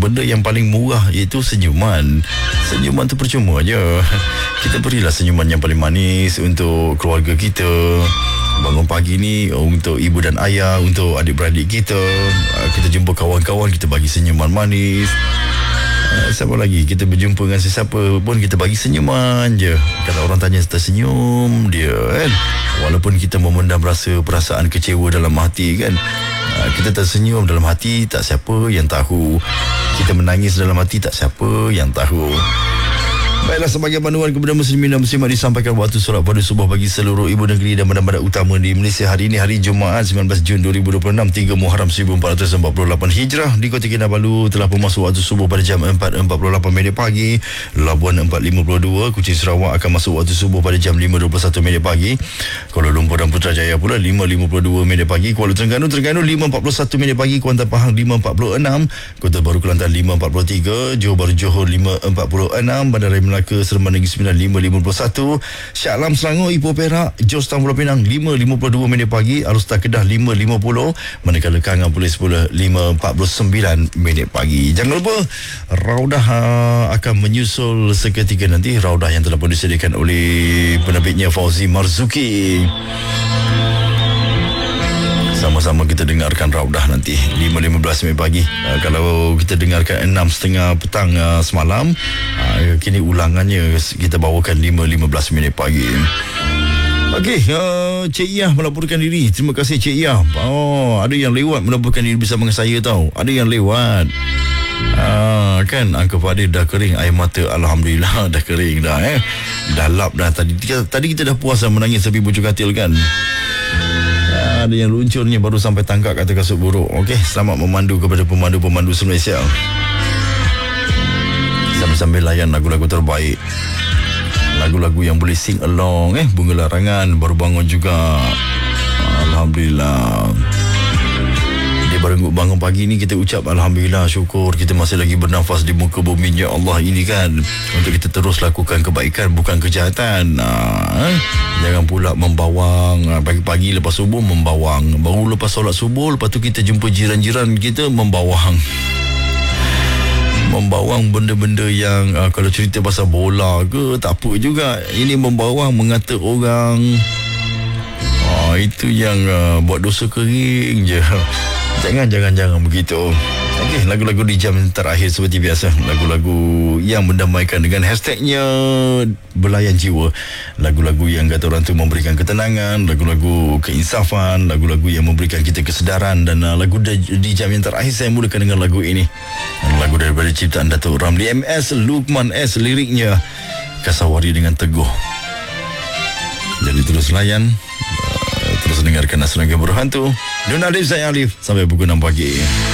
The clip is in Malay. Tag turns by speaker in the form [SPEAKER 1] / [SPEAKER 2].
[SPEAKER 1] benda yang paling murah iaitu senyuman. Senyuman tu percuma je. Kita berilah senyuman yang paling manis untuk keluarga kita. Bangun pagi ni untuk ibu dan ayah, untuk adik-beradik kita. Kita jumpa kawan-kawan, kita bagi senyuman manis. Siapa lagi, kita berjumpa dengan sesiapa pun kita bagi senyuman je. Kalau orang tanya tersenyum dia kan. Walaupun kita memendam perasaan kecewa dalam hati kan, kita tersenyum dalam hati, tak siapa yang tahu. Kita menangis dalam hati, tak siapa yang tahu. Baiklah, sebagai panduan kepada muslimin dan muslimat disampaikan waktu solat pada subuh bagi seluruh ibu negeri dan badan-badan utama di Malaysia. Hari ini hari Jumaat 19 Jun 2026, 3 Muharram 1448 Hijrah. Di Kota Kinabalu telah masuk waktu subuh pada jam 4.48 pagi. Labuan 4.52, Kuching Sarawak akan masuk waktu subuh pada jam 5.21 pagi. Kuala Lumpur dan Putrajaya pula 5.52 pagi. Kuala Terengganu 5.41 pagi. Kuantan Pahang 5.46. Kota Baru Kelantan 5.43. Johor Bahru Johor 5.46. Bandar Melaka Seremban Negeri Sembilan 5.51. Shah Alam Selangor Ipoh Perak Jostang Pulau Pinang 5.52 pagi. Alustar Kedah 5.50. Manakala Kangan Polis pula 5.49 pagi. Jangan lupa Raudah akan menyusul seketika nanti. Raudah yang telah pun disediakan oleh penerbitnya Fauzi Marzuki. Sama-sama kita dengarkan Raudah nanti 5.15 pagi. Kalau kita dengarkan 6.30 petang semalam, kini ulangannya kita bawakan 5.15 pagi. Okey, Cik Iyah melaporkan diri. Terima kasih Cik Iyah. Ada yang lewat melaporkan diri bersama dengan saya tahu. Ada yang lewat. Kan Uncle Fadil dah kering air mata, alhamdulillah dah kering dah dah lap dah. Tadi kita dah puas menangis tapi bujur katil kan. Ada yang luncurnya baru sampai tangkap kata kasut buruk. Okey, selamat memandu kepada pemandu-pemandu Malaysia. Sambil-sambil layan lagu-lagu terbaik, lagu-lagu yang boleh sing along. Bunga Larangan baru bangun juga, alhamdulillah. Dia baru bangun pagi ni, kita ucap alhamdulillah, syukur kita masih lagi bernafas di muka bumi ya Allah ini kan, untuk kita terus lakukan kebaikan bukan kejahatan. Jangan pula membawang pagi-pagi lepas subuh, membawang baru lepas solat subuh, lepas tu kita jumpa jiran-jiran kita membawang benda-benda yang kalau cerita pasal bola ke tak apa juga. Ini membawang mengata orang, itu yang buat dosa kering je. Jangan begitu. Okey, lagu-lagu di jam terakhir seperti biasa, lagu-lagu yang mendamaikan dengan hashtagnya belayan jiwa. Lagu-lagu yang kata orang tu memberikan ketenangan, lagu-lagu keinsafan, lagu-lagu yang memberikan kita kesedaran. Dan lagu di jam yang terakhir saya mulakan dengan lagu ini. Lagu daripada ciptaan Datuk Ramli MS Lukman S, liriknya Kasawari dengan Teguh. Jadi terus layan, terus dengarkan Asranga Berhantu. Nun Alif, saya Alif. Sampai pukul 6 pagi.